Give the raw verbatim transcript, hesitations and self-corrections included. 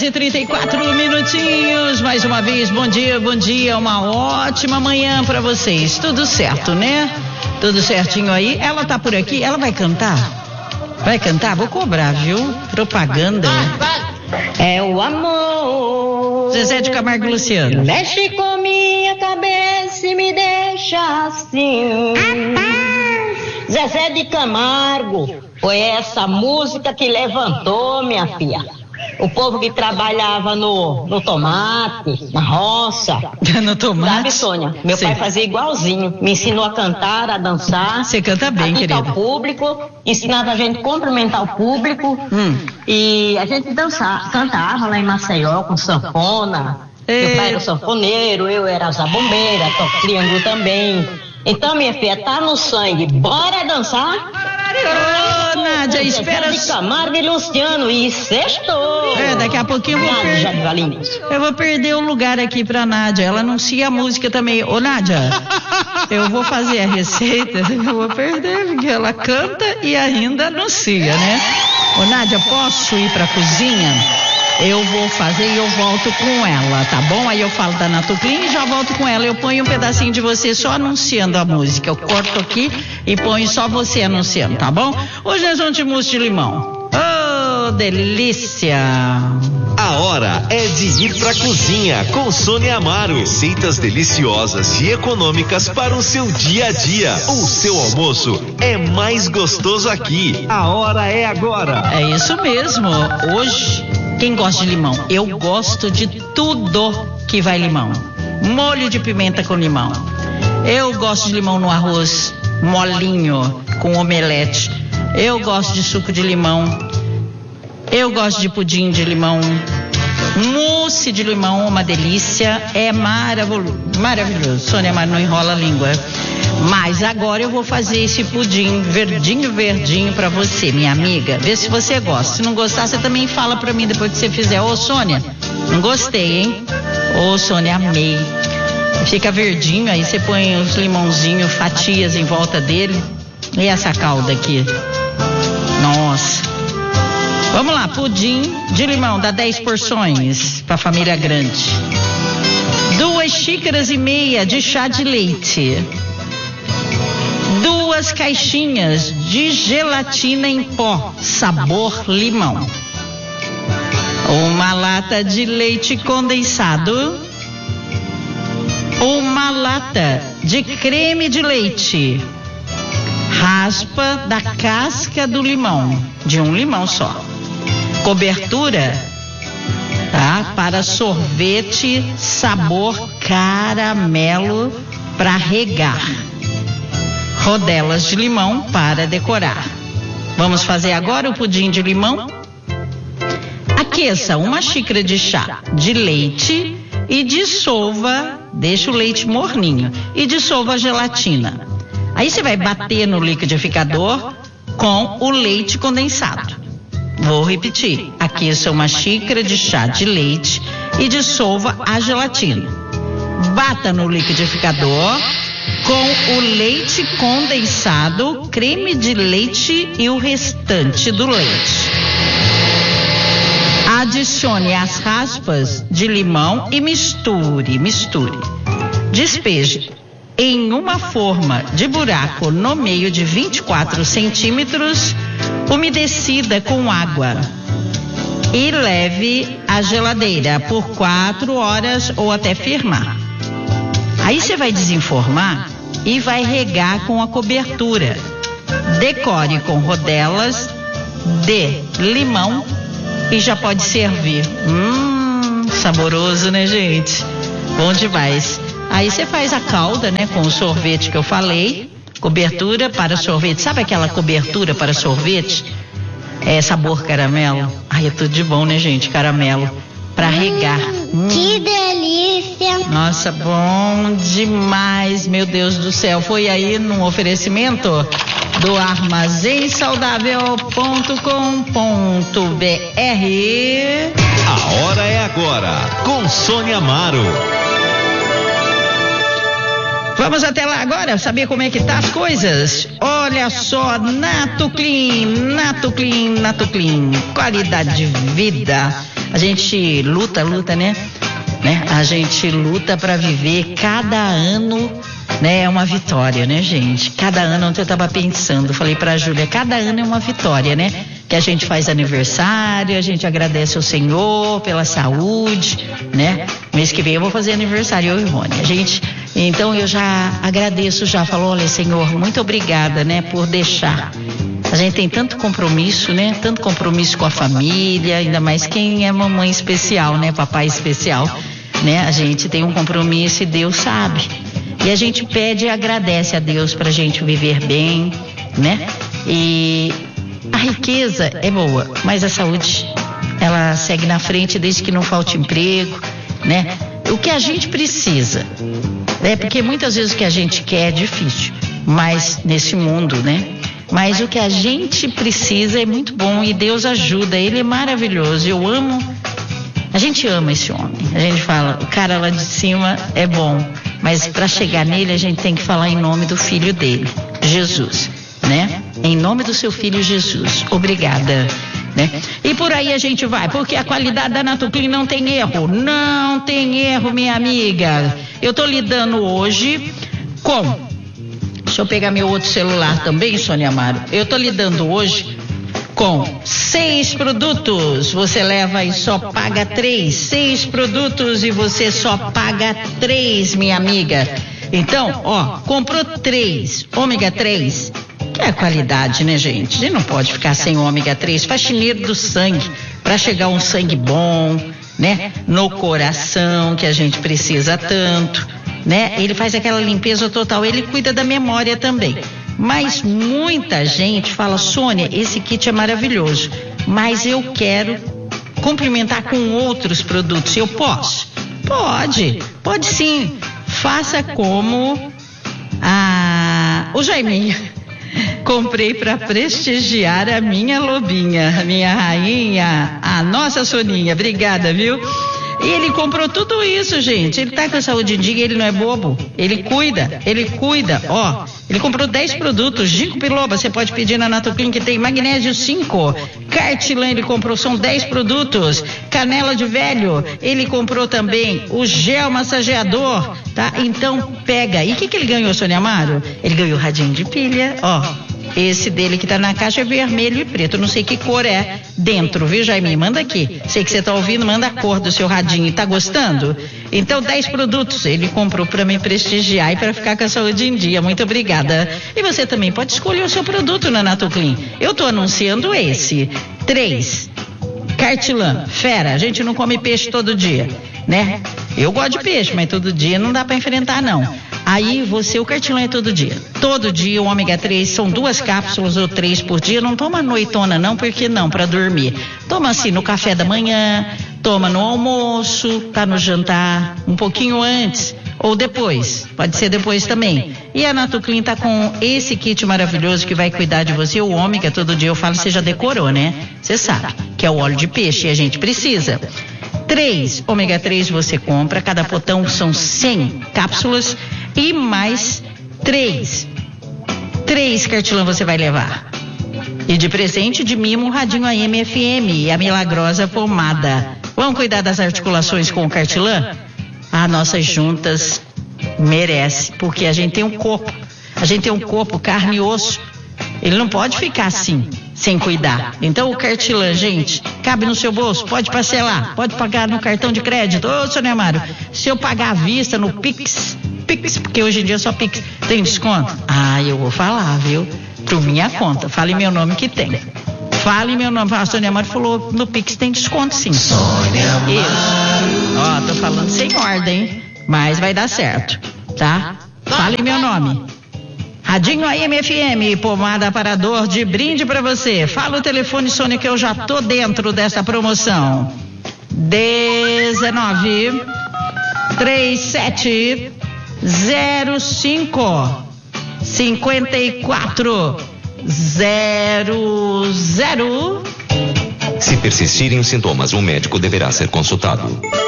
e trinta e quatro minutinhos, mais uma vez, bom dia, bom dia, uma ótima manhã pra vocês, tudo certo, né? Tudo certinho aí, ela tá por aqui, ela vai cantar? Vai cantar? Vou cobrar, viu? Propaganda. É o amor. Zezé de Camargo e Luciano. Mexe com minha cabeça e me deixa assim. Zezé de Camargo, foi essa música que levantou, minha filha. O povo que trabalhava no, no tomate, na roça. No tomate? Sabe, Sônia? Meu Sim. pai fazia igualzinho. Me ensinou a cantar, a dançar. Você canta bem, a querida. O público, ensinava a gente a cumprimentar o público. Hum. E a gente dançava, cantava lá em Maceió com sanfona. E... Meu pai era o sanfoneiro, eu era a zabumbeira, toco triângulo também. Então, minha filha, tá no sangue. Bora dançar? Ô, Nádia, espera... de Camargo e Luciano, e sextou. É, daqui a pouquinho eu vou perder... Eu vou perder o lugar aqui pra Nádia. Ela anuncia a música também. Ô, Nádia, eu vou fazer a receita, eu vou perder, porque ela canta e ainda anuncia, né? Ô, Nádia, posso ir pra cozinha? Eu vou fazer e eu volto com ela, tá bom? Aí eu falo da Natuclean e já volto com ela. Eu ponho um pedacinho de você só anunciando a música. Eu corto aqui e ponho só você anunciando, tá bom? Hoje nós vamos de mousse de limão. Oh, delícia! A hora é de ir pra cozinha com Sônia Amaro. Receitas deliciosas e econômicas para o seu dia a dia. O seu almoço é mais gostoso aqui. A hora é agora. É isso mesmo. Hoje... Quem gosta de limão? Eu gosto de tudo que vai limão. Molho de pimenta com limão. Eu gosto de limão no arroz molinho com omelete. Eu gosto de suco de limão. Eu gosto de pudim de limão. Mousse de limão, uma delícia. É maravilhoso. Maravilhoso. Sônia Amaro não enrola a língua. Mas agora eu vou fazer esse pudim verdinho, verdinho pra você, minha amiga. Vê se você gosta. Se não gostar, você também fala pra mim depois que você fizer. Ô, Sônia, não gostei, hein? Ô, Sônia, amei. Fica verdinho, aí você põe os limãozinhos, fatias em volta dele. E essa calda aqui? Nossa. Vamos lá, pudim de limão, dá dez porções pra família grande. Duas xícaras e meia de chá de leite. Duas caixinhas de gelatina em pó, sabor limão. Uma lata de leite condensado. Uma lata de creme de leite. Raspa da casca do limão, de um limão só. Cobertura, tá? Para sorvete sabor caramelo para regar. Rodelas de limão para decorar. Vamos fazer agora o pudim de limão? Aqueça uma xícara de chá de leite e dissolva, deixa o leite morninho, e dissolva a gelatina. Aí você vai bater no liquidificador com o leite condensado. Vou repetir. Aqueça uma xícara de chá de leite e dissolva a gelatina. Bata no liquidificador com o leite condensado, creme de leite e o restante do leite. Adicione as raspas de limão e misture, misture. Despeje em uma forma de buraco no meio de vinte e quatro centímetros, umedecida com água. E leve à geladeira por quatro horas ou até firmar. Aí você vai desenformar e vai regar com a cobertura. Decore com rodelas de limão e já pode servir. Hum, saboroso, né, gente? Bom demais. Aí você faz a calda, né, com o sorvete que eu falei. Cobertura para sorvete. Sabe aquela cobertura para sorvete? É sabor caramelo. Ai, é tudo de bom, né, gente? Caramelo. Para regar. Hum. Que delícia! Nossa, bom demais, meu Deus do céu. Foi aí num oferecimento do armazém saudável ponto com ponto b r. A hora é agora, com Sônia Amaro. Vamos até lá agora, saber como é que tá as coisas. Olha só, Natuclean, Natuclean, Natuclean, qualidade de vida. A gente luta, luta, né? né? A gente luta para viver cada ano, né? É uma vitória, né, gente? Cada ano, ontem eu tava pensando, falei pra Júlia, cada ano é uma vitória, né? Que a gente faz aniversário, a gente agradece ao Senhor pela saúde, né? Mês que vem eu vou fazer aniversário, eu e Rony. A gente, então eu já agradeço, já falo, olha, Senhor, muito obrigada, né? Por deixar. A gente tem tanto compromisso, né? Tanto compromisso com a família, ainda mais quem é mamãe especial, né? Papai especial, né? A gente tem um compromisso e Deus sabe. E a gente pede e agradece a Deus pra gente viver bem, né? E a riqueza é boa, mas a saúde, ela segue na frente desde que não falte emprego, né? O que a gente precisa, né? Porque muitas vezes o que a gente quer é difícil, mas nesse mundo, né? Mas o que a gente precisa é muito bom e Deus ajuda, Ele é maravilhoso. Eu amo, a gente ama esse homem. A gente fala, o cara lá de cima é bom, mas para chegar nele a gente tem que falar em nome do filho dele, Jesus, né? Em nome do seu filho Jesus. Obrigada, né? E por aí a gente vai, porque a qualidade da Natoclean não tem erro, não tem erro, minha amiga. Eu tô lidando hoje com... Deixa eu pegar meu outro celular também, Sônia Amaro. Eu tô lidando hoje com seis produtos. Você leva e só paga três. Seis produtos e você só paga três, minha amiga. Então, ó, comprou três, ômega três, que é a qualidade, né, gente? A gente não pode ficar sem ômega três, faxineiro do sangue, para chegar um sangue bom, né? No coração, que a gente precisa tanto. Né? Ele faz aquela limpeza total, ele cuida da memória também. Mas muita gente fala, Sônia, esse kit é maravilhoso, mas eu quero complementar com outros produtos. Eu posso? Pode, pode sim. Faça como a... o Jaiminho. Comprei para prestigiar a minha lobinha, a minha rainha, a nossa Soninha. Obrigada, viu? E ele comprou tudo isso, gente. Ele tá com a saúde em dia, ele não é bobo. Ele cuida, ele cuida. Ó, ele comprou dez produtos. Ginkgo biloba, você pode pedir na Natoclean, que tem magnésio cinco. Cartilan, ele comprou, são dez produtos. Canela de velho, ele comprou também o gel massageador, tá? Então, pega. E o que que ele ganhou, Sônia Amaro? Ele ganhou radinho de pilha, ó. Esse dele que tá na caixa é vermelho e preto, não sei que cor é dentro, viu, Jaime? Manda aqui. Sei que você tá ouvindo, manda a cor do seu radinho. Tá gostando? Então, dez produtos ele comprou para me prestigiar e para ficar com a saúde em dia. Muito obrigada. E você também pode escolher o seu produto na Natoclean. Eu tô anunciando esse. Três. Cartilan, fera. A gente não come peixe todo dia, né? Eu gosto de peixe, mas todo dia não dá para enfrentar, não. Aí você, o Cartilan é todo dia. Todo dia o ômega três, são duas cápsulas ou três por dia. Não toma noitona não, porque não, para dormir. Toma assim no café da manhã, toma no almoço, tá no jantar, um pouquinho antes ou depois. Pode ser depois também. E a Natoclean tá com esse kit maravilhoso que vai cuidar de você. O ômega, todo dia eu falo, você já decorou, né? Você sabe que é o óleo de peixe e a gente precisa. Três ômega três você compra, cada potão são cem cápsulas e mais três. Três Cartilan você vai levar. E de presente de mimo, um radinho A M F M e a milagrosa pomada. Vamos cuidar das articulações com o Cartilan? As nossas juntas merece, porque a gente tem um corpo, a gente tem um corpo, carne e osso. Ele não pode ficar assim, sem cuidar. Então o Cartilan, gente, cabe no seu bolso, pode parcelar, pode pagar no cartão de crédito. Ô, Sônia Amaro, se eu pagar à vista no Pix, Pix, porque hoje em dia é só Pix, tem desconto? Ah, eu vou falar, viu? Por minha conta, fale meu nome que tem. Fale meu nome. A Sônia Amaro falou, no Pix tem desconto sim. Sônia Amaro. Isso. Ó, tô falando sem ordem, mas vai dar certo, tá? Fale meu nome. Radinho A M F M, pomada para dor de brinde para você. Fala o telefone, Sônia, que eu já tô dentro dessa promoção. dezenove, trinta e sete, zero cinco, cinquenta e quatro, zero zero. Se persistirem os sintomas, o médico deverá ser consultado.